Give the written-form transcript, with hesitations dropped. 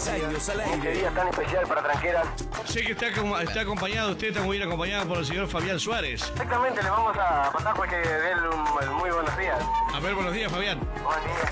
Este día tan especial para Tranqueras. Sé que está acompañado, usted está muy bien acompañado por el señor Fabián Suárez. Exactamente, le vamos a pasar porque dé un muy buenos días. A ver, buenos días, Fabián. Buen día.